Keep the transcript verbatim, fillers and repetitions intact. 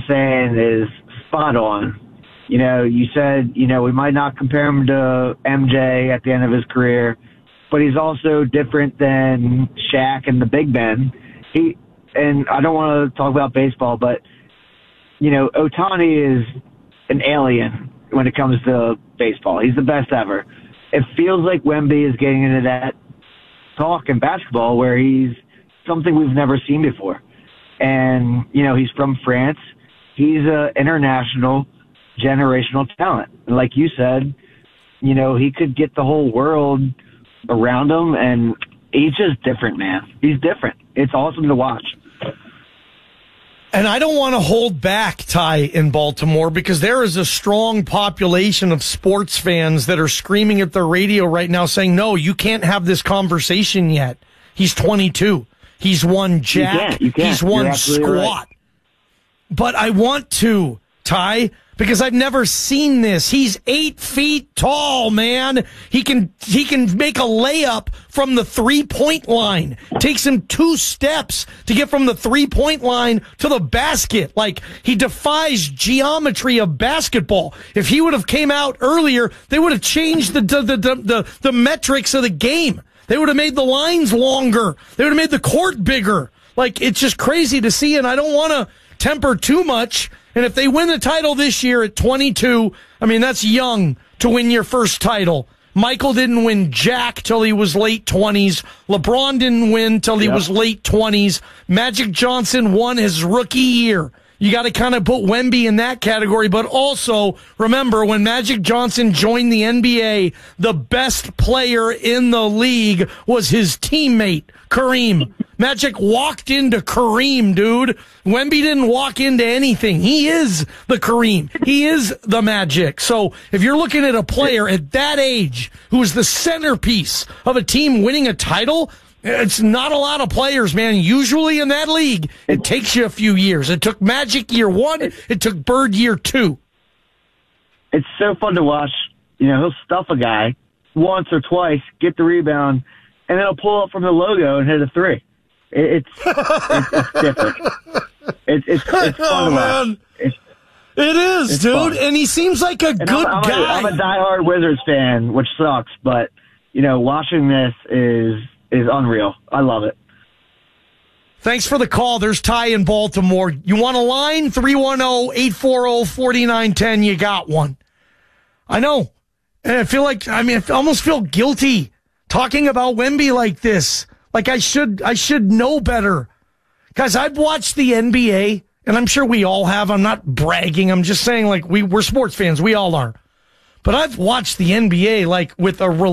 saying is spot on. You know, you said, you know, we might not compare him to M J at the end of his career, but he's also different than Shaq and the Big Ben. He, and I don't want to talk about baseball, but, you know, Ohtani is an alien when it comes to baseball. He's the best ever. It feels like Wemby is getting into that talk in basketball where he's something we've never seen before. And, you know, he's from France. He's an international, generational talent. And like you said, you know, he could get the whole world around him, and he's just different, man. He's different. It's awesome to watch. And I don't want to hold back, Ty, in Baltimore, because there is a strong population of sports fans that are screaming at their radio right now saying, no, you can't have this conversation yet. He's twenty-two. He's won jack. You can't, you can't. He's won You're squat. right. But I want to, Ty, because I've never seen this. He's eight feet tall, man. He can he can make a layup from the three-point line. Takes him two steps to get from the three-point line to the basket. Like, he defies geometry of basketball. If he would have came out earlier, they would have changed the the the the, the metrics of the game. They would have made the lines longer. They would have made the court bigger. Like, it's just crazy to see, and I don't want to temper too much. And if they win the title this year at twenty-two, I mean, that's young to win your first title. Michael didn't win jack till he was late twenties. LeBron didn't win till he yep. was late twenties. Magic Johnson won his rookie year. You got to kind of put Wemby in that category. But also, remember, when Magic Johnson joined the N B A, the best player in the league was his teammate, Kareem. Magic walked into Kareem, dude. Wemby didn't walk into anything. He is the Kareem. He is the Magic. So if you're looking at a player at that age who is the centerpiece of a team winning a title, it's not a lot of players, man. Usually in that league, it takes you a few years. It took Magic year one. It took Bird year two. It's so fun to watch. You know, he'll stuff a guy once or twice, get the rebound, and then he'll pull up from the logo and hit a three. It, it's, it's it's different. It, it's it's fun oh, to watch. Man. It's, it is, it's dude. fun. And he seems like a and good I'm, I'm guy. A, I'm a diehard Wizards fan, which sucks, but, you know, watching this is is unreal. I love it. Thanks for the call. There's Ty in Baltimore. You want a line? three one zero, eight four zero, four nine one zero. You got one. I know. And I feel like, I mean, I almost feel guilty talking about Wemby like this. Like I should, I should know better. Guys, I've watched the N B A, and I'm sure we all have. I'm not bragging. I'm just saying, like, we, we're sports fans. We all are. But I've watched the N B A, like, with a